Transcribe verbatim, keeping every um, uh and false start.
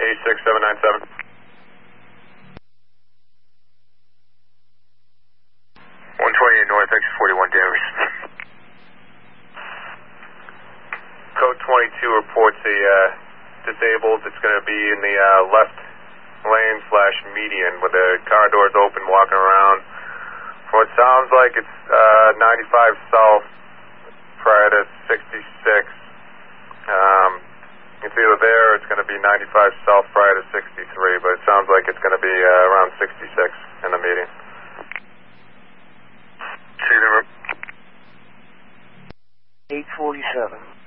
eight six seven nine seven. one twenty-eight north, exit forty-one Danvers. Code twenty-two reports a uh, disabled. It's going to be in the uh, left lane slash median with the car doors open, walking around. From what sounds like it's uh, ninety-five south prior to sixty-six. Um, it's either there or it's going to be ninety-five south prior to sixty-three, but it sounds like it's going to be uh, around sixty-six in the median. See the room. eight forty-seven.